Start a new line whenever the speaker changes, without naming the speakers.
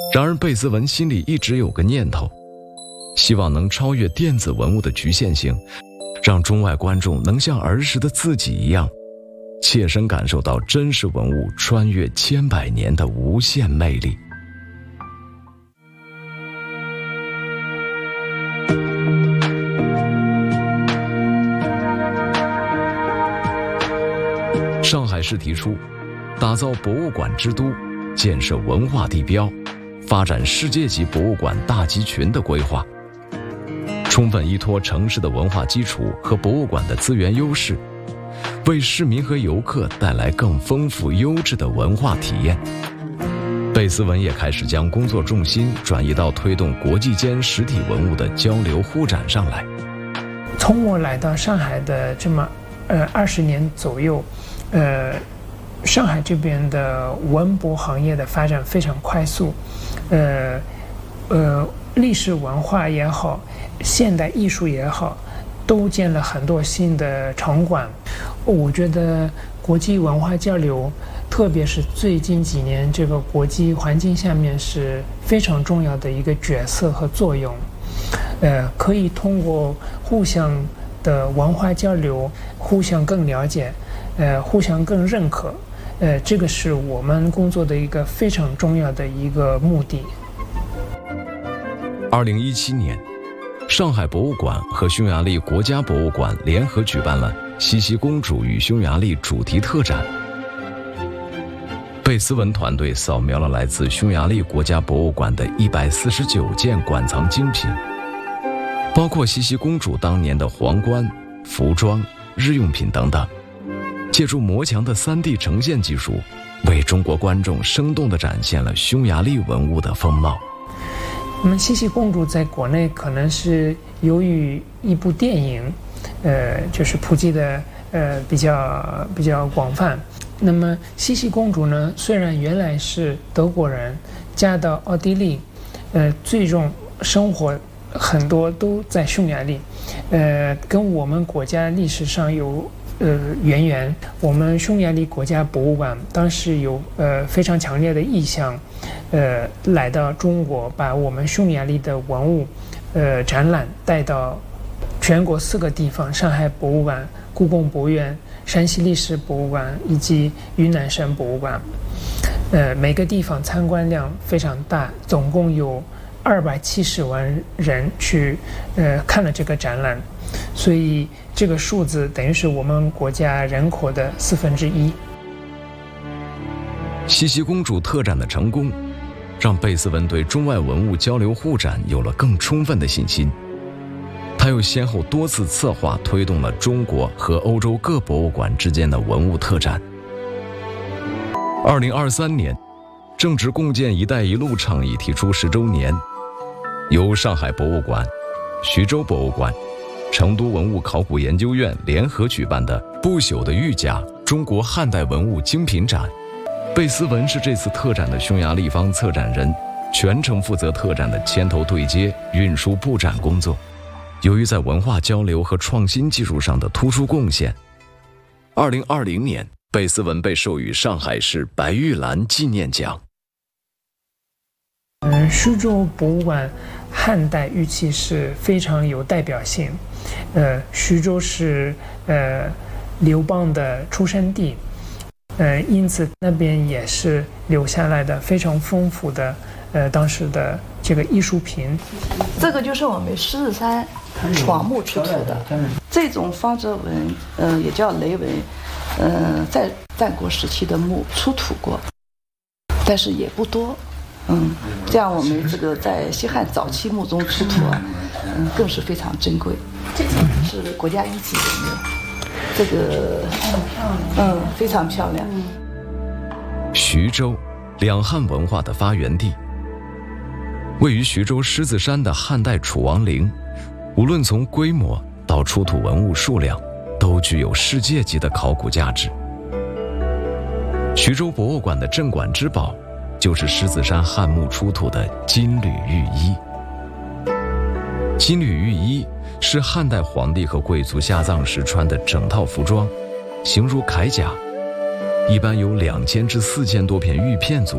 然而贝斯文心里一直有个念头，希望能超越电子文物的局限性，让中外观众能像儿时的自己一样，切身感受到真实文物穿越千百年的无限魅力。上海市提出打造博物馆之都，建设文化地标，发展世界级博物馆大集群的规划，充分依托城市的文化基础和博物馆的资源优势，为市民和游客带来更丰富优质的文化体验。贝斯文也开始将工作重心转移到推动国际间实体文物的交流互展上来。
从我来到上海的这么20年左右，上海这边的文博行业的发展非常快速，历史文化也好，现代艺术也好，都建了很多新的场馆。我觉得国际文化交流，特别是最近几年这个国际环境下面，是非常重要的一个角色和作用。可以通过互相的文化交流，互相更了解，互相更认可，这个是我们工作的一个非常重要的一个目的。
2017年，上海博物馆和匈牙利国家博物馆联合举办了西西公主与匈牙利主题特展。贝斯文团队扫描了来自匈牙利国家博物馆的149件馆藏精品，包括西西公主当年的皇冠、服装、日用品等等，借助魔墙的3D 呈现技术，为中国观众生动地展现了匈牙利文物的风貌。
那么西西公主在国内可能是由于一部电影，就是普及的比较广泛。那么西西公主呢，虽然原来是德国人，嫁到奥地利，最终生活很多都在匈牙利，跟我们国家历史上有渊源。我们匈牙利国家博物馆当时有非常强烈的意向，来到中国，把我们匈牙利的文物展览带到全国4个地方：上海博物馆、故宫博物院、山西历史博物馆以及云南省博物馆。每个地方参观量非常大，总共有270万人去看了这个展览，所以这个数字等于是我们国家人口的1/4。
西西公主特展的成功，让贝斯文对中外文物交流互展有了更充分的信心。他又先后多次策划推动了中国和欧洲各博物馆之间的文物特展。2023年，正值共建“一带一路”倡议提出10周年，由上海博物馆、徐州博物馆、成都文物考古研究院联合举办的不朽的玉甲中国汉代文物精品展。贝斯文是这次特展的匈牙利方策展人，全程负责特展的牵头对接、运输布展工作。由于在文化交流和创新技术上的突出贡献，2020年贝斯文被授予上海市白玉兰纪念奖。
徐州博物馆汉代玉器是非常有代表性。徐州是刘邦的出生地，因此那边也是留下来的非常丰富的当时的这个艺术品。
这个就是我们狮子山床木出土的这种方则纹，也叫雷纹，在战国时期的墓出土过，但是也不多。这样我们这个在西汉早期墓中出土更是非常珍贵。这种是国家一级文物，这个非常漂亮。
徐州，两汉文化的发源地。位于徐州狮子山的汉代楚王陵，无论从规模到出土文物数量，都具有世界级的考古价值。徐州博物馆的镇馆之宝，就是狮子山汉墓出土的金缕玉衣。金缕玉衣是汉代皇帝和贵族下葬时穿的整套服装，形如铠甲，一般由2000至4000多片玉片组